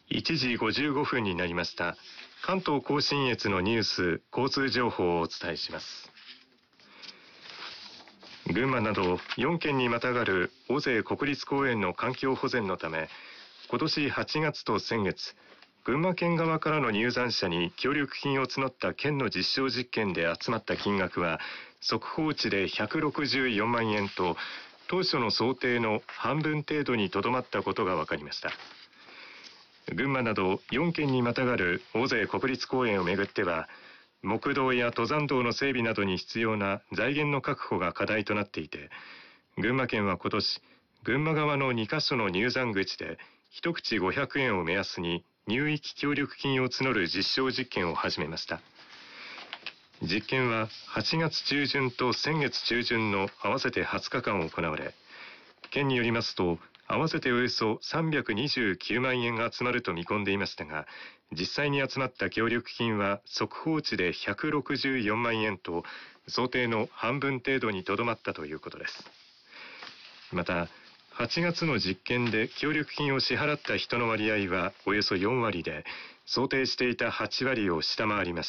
1時55分になりました。関東甲信越のニュース、交通情報をお伝えします。群馬など4県にまたがる尾瀬国立公園の環境保全のため、今年8月と先月、群馬県側からの入山者に協力金を募った県の実証実験で集まった金額は、速報値で164万円と、当初の想定の半分程度にとどまったことが分かりました。群馬など4県にまたがる尾瀬国立公園をめぐっては、木道や登山道の整備などに必要な財源の確保が課題となっていて、群馬県は今年、群馬側の2カ所の入山口で一口500円を目安に入域協力金を募る実証実験を始めました。実験は8月中旬と先月中旬の合わせて20日間行われ、県によりますと、合わせておよそ329万円が集まると見込んでいましたが、実際に集まった協力金は速報値で164万円と、想定の半分程度にとどまったということです。また、8月の実験で協力金を支払った人の割合はおよそ4割で、想定していた8割を下回りました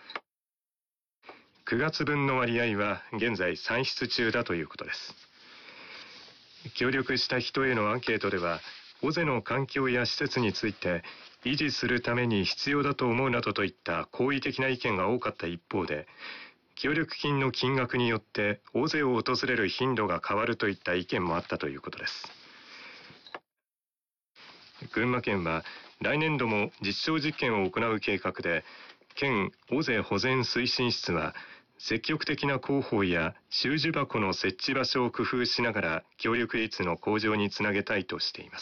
。9月分の割合は現在算出中だということです。協力した人へのアンケートでは、尾瀬の環境や施設について維持するために必要だと思うなどといった好意的な意見が多かった一方で、協力金の金額によって尾瀬を訪れる頻度が変わるといった意見もあったということです。群馬県は来年度も実証実験を行う計画で、県尾瀬保全推進室は積極的な広報や収受箱の設置場所を工夫しながら協力率の向上につなげたいとしています。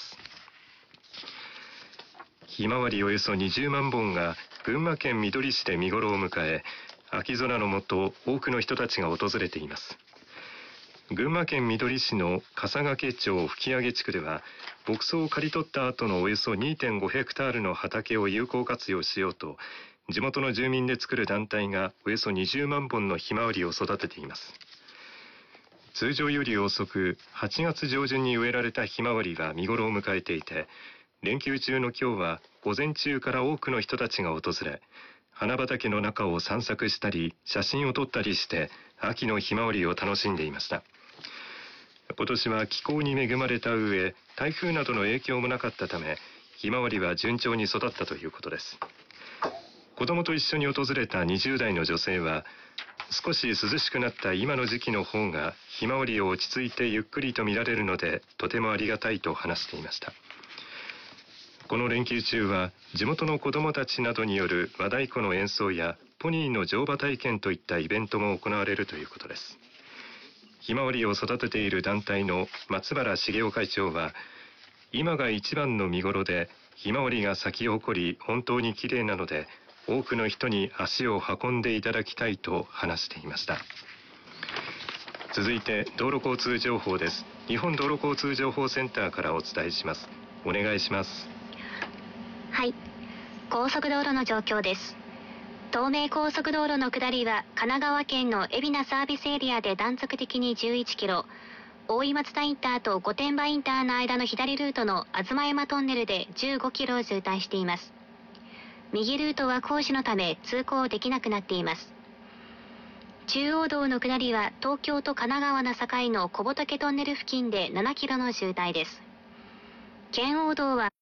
ひまわりおよそ20万本が群馬県みどり市で見頃を迎え、秋空の下多くの人たちが訪れています。群馬県みどり市の笠懸町吹上地区では、牧草を刈り取った後のおよそ 2.5 ヘクタールの畑を有効活用しようと、地元の住民で作る団体がおよそ20万本のひまわりを育てています。通常より遅く8月上旬に植えられたひまわりは見頃を迎えていて、連休中の今日は午前中から多くの人たちが訪れ、花畑の中を散策したり写真を撮ったりして秋のひまわりを楽しんでいました。今年は気候に恵まれた上、台風などの影響もなかったため、ひまわりは順調に育ったということです。子供と一緒に訪れた20代の女性は、少し涼しくなった今の時期の方がひまわりを落ち着いてゆっくりと見られるのでとてもありがたいと話していました。この連休中は地元の子どもたちなどによる和太鼓の演奏やポニーの乗馬体験といったイベントも行われるということです。ひまわりを育てている団体の松原茂雄会長は、今が一番の見頃でひまわりが咲き誇り本当に綺麗なので、多くの人に足を運んでいただきたいと話していました。続いて道路交通情報です。日本道路交通情報センターからお伝えします。お願いします。 はい、高速道路の状況です。東名高速道路の下りは神奈川県の海老名サービスエリアで断続的に11キロ、大井松田インターと御殿場インターの間の左ルートの東山トンネルで15キロを渋滞しています。右ルートは工事のため通行できなくなっています。中央道の下りは東京と神奈川の境の小仏トンネル付近で7キロの渋滞です。圏央道は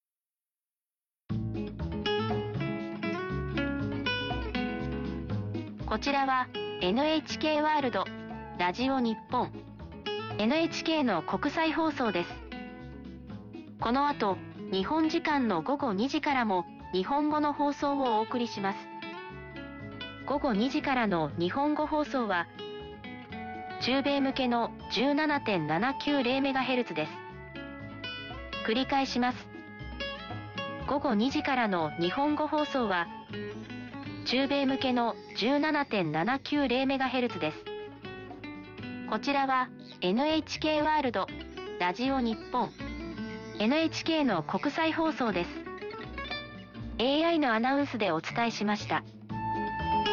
こちらは NHK ワールドラジオ日本 NHK の国際放送です。この後日本時間の午後2時からも日本語の放送をお送りします。午後2時からの日本語放送は中米向けの 17.790MHz です。繰り返します。午後2時からの日本語放送は中米向けの 17.790MHz です。こちらは NHK ワールドラジオ日本 NHK の国際放送です。AI のアナウンスでお伝えしました。